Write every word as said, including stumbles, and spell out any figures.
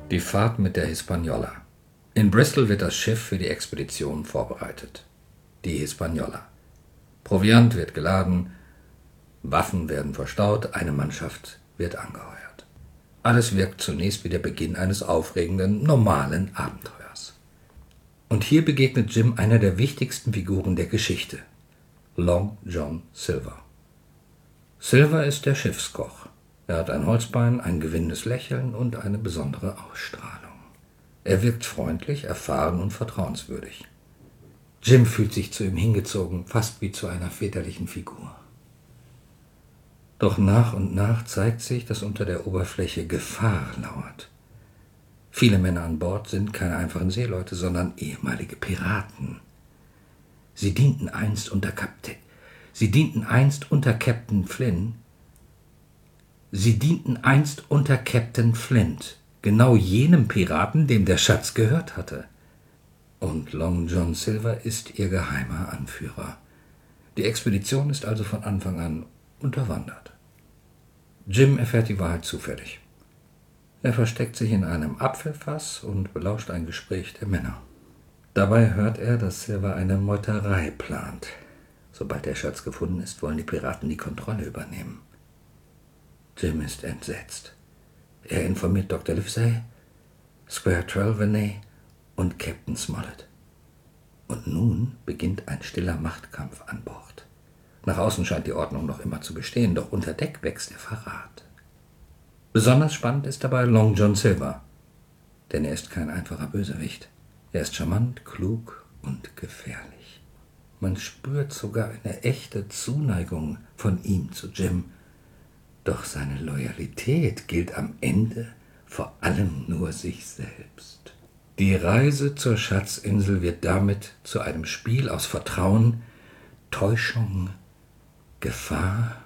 Die Fahrt mit der Hispaniola. In Bristol wird das Schiff für die Expedition vorbereitet. Die Hispaniola. Proviant wird geladen, Waffen werden verstaut, eine Mannschaft wird angeheuert. Alles wirkt zunächst wie der Beginn eines aufregenden, normalen Abenteuers. Und hier begegnet Jim einer der wichtigsten Figuren der Geschichte, Long John Silver. Silver ist der Schiffskoch. Er hat ein Holzbein, ein gewinnendes Lächeln und eine besondere Ausstrahlung. Er wirkt freundlich, erfahren und vertrauenswürdig. Jim fühlt sich zu ihm hingezogen, fast wie zu einer väterlichen Figur. Doch nach und nach zeigt sich, dass unter der Oberfläche Gefahr lauert. Viele Männer an Bord sind keine einfachen Seeleute, sondern ehemalige Piraten. Sie dienten einst unter Kapitän, sie dienten einst unter Captain Flynn. Sie dienten einst unter Captain Flint, genau jenem Piraten, dem der Schatz gehört hatte. Und Long John Silver ist ihr geheimer Anführer. Die Expedition ist also von Anfang an unterwandert. Jim erfährt die Wahrheit zufällig. Er versteckt sich in einem Apfelfass und belauscht ein Gespräch der Männer. Dabei hört er, dass Silver eine Meuterei plant. Sobald der Schatz gefunden ist, wollen die Piraten die Kontrolle übernehmen. Jim ist entsetzt. Er informiert Doktor Livesey, Squire Trelawney und Captain Smollett. Und nun beginnt ein stiller Machtkampf an Bord. Nach außen scheint die Ordnung noch immer zu bestehen, doch unter Deck wächst der Verrat. Besonders spannend ist dabei Long John Silver, denn er ist kein einfacher Bösewicht. Er ist charmant, klug und gefährlich. Man spürt sogar eine echte Zuneigung von ihm zu Jim. Doch seine Loyalität gilt am Ende vor allem nur sich selbst. Die Reise zur Schatzinsel wird damit zu einem Spiel aus Vertrauen, Täuschung, Gefahr